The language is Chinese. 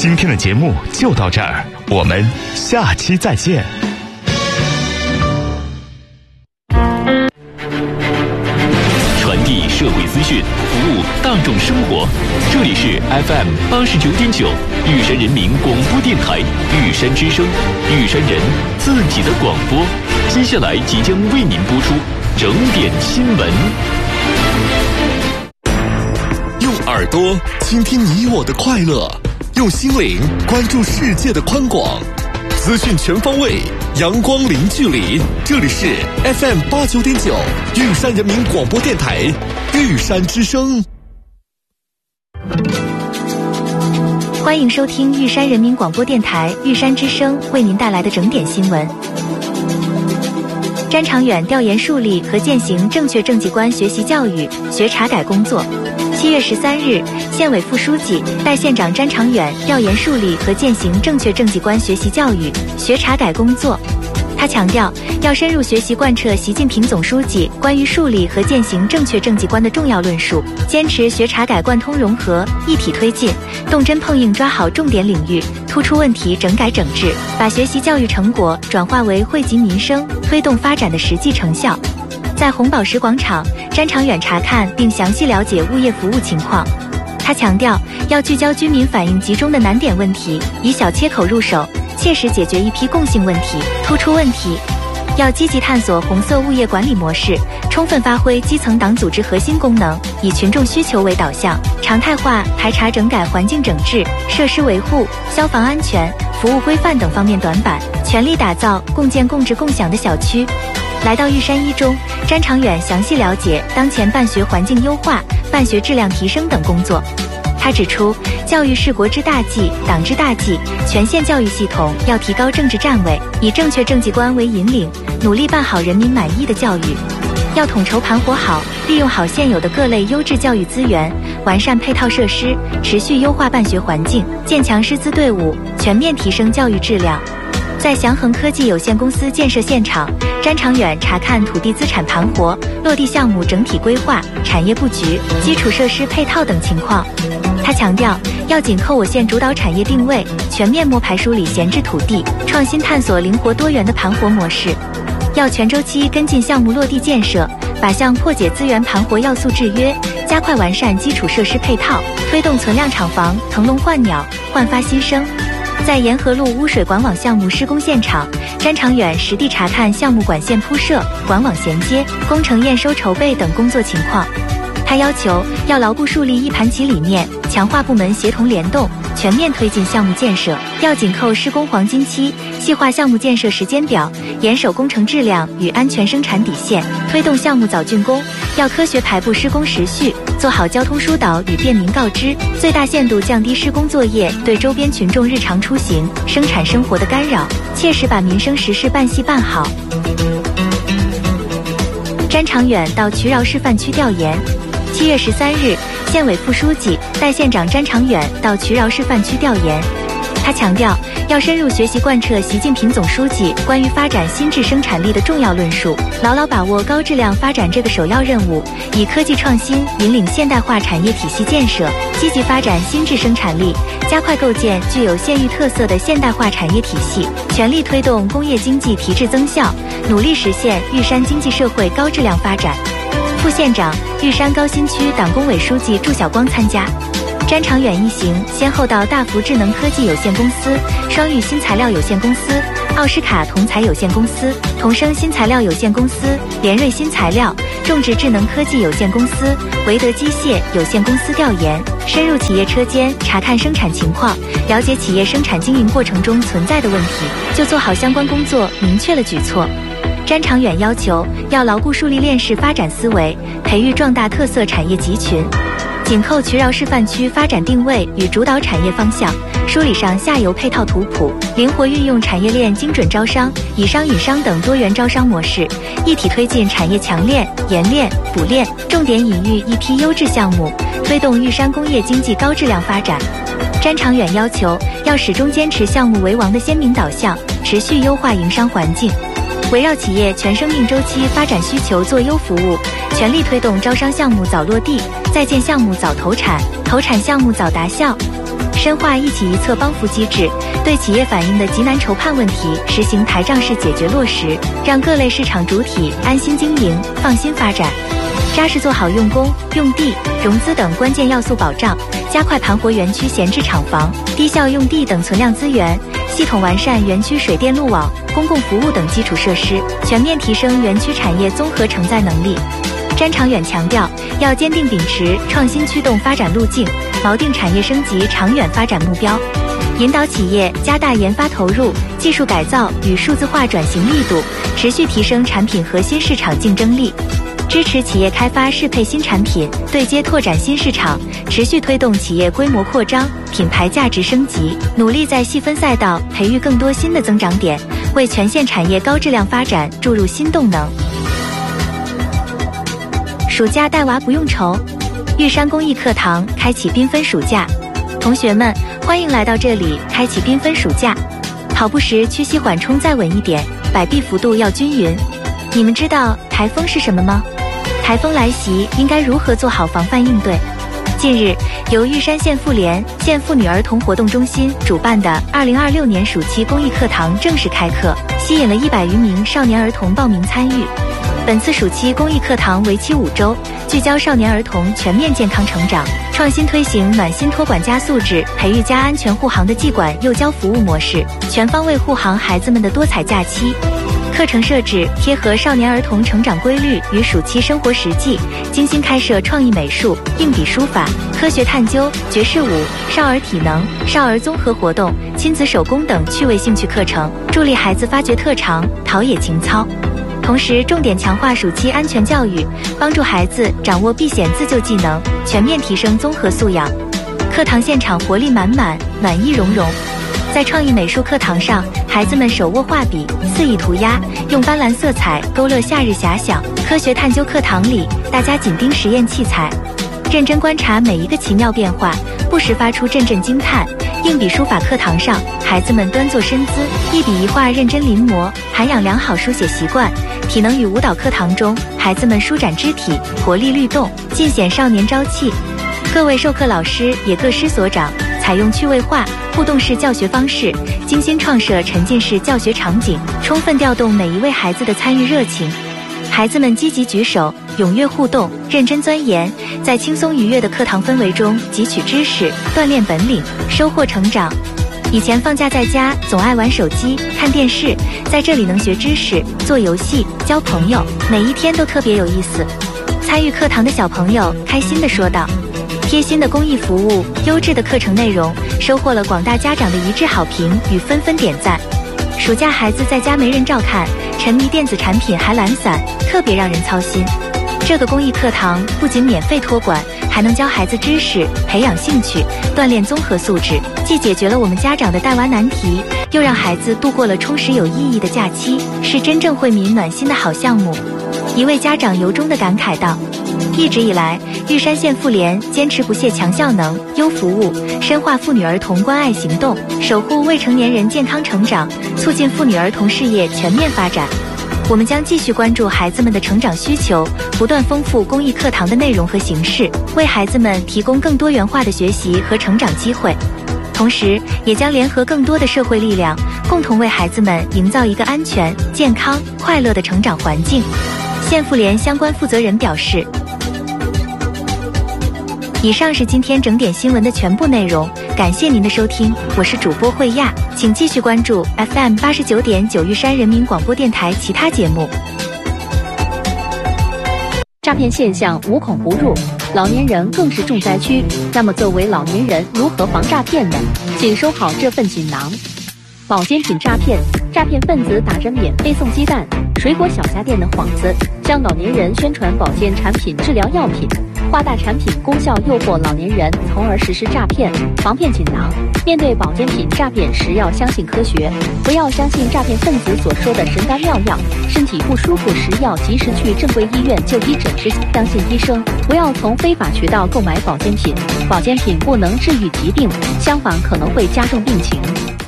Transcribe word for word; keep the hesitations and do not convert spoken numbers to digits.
今天的节目就到这儿，我们下期再见。 传递社会资讯，服务大众生活，这里是 F M 八十九点九玉山人民广播电台玉山之声，玉山人自己的广播。接下来即将为您播出整点新闻。 用耳朵倾听你我的快乐，用心灵关注世界的宽广，资讯全方位，阳光零距离。这里是 F M 八九点九玉山人民广播电台玉山之声。 欢迎收听玉山人民广播电台玉山之声为您带来的整点新闻。詹长远调研树立和践行正确政绩观学习教育学查改工作。七月十三日，县委副书记、代县长詹长远调研树立和践行正确政绩观学习教育学查改工作。他强调，要深入学习贯彻习近平总书记关于树立和践行正确政绩观的重要论述，坚持学查改贯通融合、一体推进，动真碰硬抓好重点领域，突出问题整改整治，把学习教育成果转化为惠及民生、推动发展的实际成效。在红宝石广场，詹长远查看并详细了解物业服务情况。他强调，要聚焦居民反映集中的难点问题，以小切口入手，切实解决一批共性问题、突出问题。要积极探索红色物业管理模式，充分发挥基层党组织核心功能，以群众需求为导向，常态化排查整改环境整治、设施维护、消防安全、服务规范等方面短板，全力打造共建共治共享的小区。来到玉山一中，詹长远详细了解当前办学环境优化、办学质量提升等工作。他指出，教育是国之大计、党之大计，全县教育系统要提高政治站位，以正确政绩观为引领，努力办好人民满意的教育。要统筹盘活好，利用好现有的各类优质教育资源，完善配套设施，持续优化办学环境，建强师资队伍，全面提升教育质量。在祥恒科技有限公司建设现场，詹长远查看土地资产盘活、落地项目整体规划、产业布局、基础设施配套等情况。他强调，要紧扣我县主导产业定位，全面摸排梳理闲置土地，创新探索灵活多元的盘活模式。要全周期跟进项目落地建设，靶向破解资源盘活要素制约，加快完善基础设施配套，推动存量厂房腾笼换鸟，焕发新生。在沿河路污水管网项目施工现场，詹长远实地查看项目管线铺设、管网衔接、工程验收筹备等工作情况。他要求要牢固树立一盘棋理念，强化部门协同联动，全面推进项目建设。要紧扣施工黄金期，细化项目建设时间表，严守工程质量与安全生产底线，推动项目早竣工。要科学排布施工时序，做好交通疏导与便民告知，最大限度降低施工作业对周边群众日常出行、生产生活的干扰，切实把民生实事办细办好。詹长远到渠饶示范区调研。七月十三日，县委副书记、代县长詹长远到渠饶示范区调研。他强调，要深入学习贯彻习近平总书记关于发展新质生产力的重要论述，牢牢把握高质量发展这个首要任务，以科技创新引领现代化产业体系建设，积极发展新质生产力，加快构建具有县域特色的现代化产业体系，全力推动工业经济提质增效，努力实现玉山经济社会高质量发展。副县长、玉山高新区党工委书记祝晓光参加。詹长远一行先后到大福智能科技有限公司、双玉新材料有限公司、奥斯卡铜材有限公司、同生新材料有限公司、联瑞新材料、种植智能科技有限公司、维德机械有限公司调研，深入企业车间查看生产情况，了解企业生产经营过程中存在的问题，就做好相关工作明确了举措。詹长远要求要牢固树立链式发展思维，培育壮大特色产业集群，紧扣渠饶示范区发展定位与主导产业方向，梳理上下游配套图谱，灵活运用产业链精准招商、以商引商等多元招商模式，一体推进产业强链、研链、补链，重点引育一批优质项目，推动玉山工业经济高质量发展。詹长远要求要始终坚持项目为王的鲜明导向，持续优化营商环境，围绕企业全生命周期发展需求做优服务，全力推动招商项目早落地，在建项目早投产，投产项目早达效。 深化一企一策帮扶机制，对企业反映的极难筹判问题实行台账式解决落实，让各类市场主体安心经营、放心发展。扎实做好用工、用地、融资等关键要素保障，加快盘活园区闲置厂房、低效用地等存量资源，系统完善园区水电路网、公共服务等基础设施，全面提升园区产业综合承载能力。詹长远强调，要坚定秉持创新驱动发展路径，锚定产业升级长远发展目标，引导企业加大研发投入、技术改造与数字化转型力度，持续提升产品核心市场竞争力。支持企业开发适配新产品，对接拓展新市场，持续推动企业规模扩张、品牌价值升级，努力在细分赛道培育更多新的增长点，为全县产业高质量发展注入新动能。暑假带娃不用愁，玉山公益课堂开启缤纷暑假，同学们欢迎来到这里开启缤纷暑假。跑步时屈膝缓冲再稳一点，摆臂幅度要均匀。你们知道台风是什么吗？台风来袭应该如何做好防范应对？近日，由玉山县妇联、县妇女儿童活动中心主办的二零二六年暑期公益课堂正式开课，吸引了一百余名少年儿童报名参与。本次暑期公益课堂为期五周，聚焦少年儿童全面健康成长，创新推行暖心托管加素质培育加安全护航的技管幼教服务模式，全方位护航孩子们的多彩假期。课程设置贴合少年儿童成长规律与暑期生活实际，精心开设创意美术、硬笔书法、科学探究、爵士舞、少儿体能、少儿综合活动、亲子手工等趣味兴趣课程，助力孩子发掘特长、陶冶情操。同时，重点强化暑期安全教育，帮助孩子掌握避险自救技能，全面提升综合素养。课堂现场活力满满，暖意融融。在创意美术课堂上，孩子们手握画笔，肆意涂鸦，用斑斓色彩勾勒夏日遐想。科学探究课堂里，大家紧盯实验器材，认真观察每一个奇妙变化，不时发出阵阵惊叹。硬笔书法课堂上，孩子们端坐身姿，一笔一画认真临摹，涵养良好书写习惯。体能与舞蹈课堂中，孩子们舒展肢体，活力律动，尽显少年朝气。各位授课老师也各施所长，采用趣味化、互动式教学方式，精心创设沉浸式教学场景，充分调动每一位孩子的参与热情。孩子们积极举手，踊跃互动，认真钻研，在轻松愉悦的课堂氛围中汲取知识，锻炼本领，收获成长。以前放假在家总爱玩手机、看电视，在这里能学知识、做游戏、交朋友，每一天都特别有意思。参与课堂的小朋友开心地说道。贴心的公益服务、优质的课程内容，收获了广大家长的一致好评与纷纷点赞。暑假孩子在家没人照看，沉迷电子产品还懒散，特别让人操心。这个公益课堂不仅免费托管，还能教孩子知识，培养兴趣，锻炼综合素质，既解决了我们家长的带娃难题，又让孩子度过了充实有意义的假期，是真正惠民暖心的好项目。一位家长由衷地感慨道，一直以来，玉山县妇联坚持不懈强效能、优服务，深化妇女儿童关爱行动，守护未成年人健康成长，促进妇女儿童事业全面发展。我们将继续关注孩子们的成长需求，不断丰富公益课堂的内容和形式，为孩子们提供更多元化的学习和成长机会。同时，也将联合更多的社会力量，共同为孩子们营造一个安全、健康、快乐的成长环境。县妇联相关负责人表示。以上是今天整点新闻的全部内容，感谢您的收听，我是主播慧亚，请继续关注 F M 八十九点九玉山人民广播电台其他节目。 诈骗现象无孔不入，老年人更是重灾区。那么作为老年人，如何防诈骗呢？请收好这份锦囊。保健品诈骗，诈骗分子打着免费送鸡蛋、水果小家电的幌子，向老年人宣传保健产品、治疗药品，夸大产品功效诱惑老年人，从而实施诈骗。防骗锦囊：面对保健品诈骗时，要相信科学，不要相信诈骗分子所说的神丹妙药。身体不舒服时，要及时去正规医院就医诊治，相信医生，不要从非法渠道购买保健品。保健品不能治愈疾病，相反可能会加重病情。